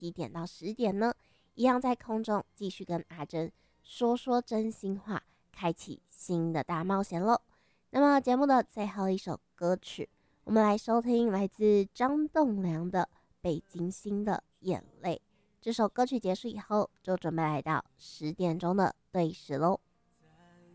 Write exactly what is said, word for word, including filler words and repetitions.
几点到十点呢，一样在空中继续跟阿珍说说真心话，开启新的大冒险喽。那么节目的最后一首歌曲，我们来收听来自张栋梁的《北极星的眼泪》。这首歌曲结束以后，就准备来到十点钟的对时喽。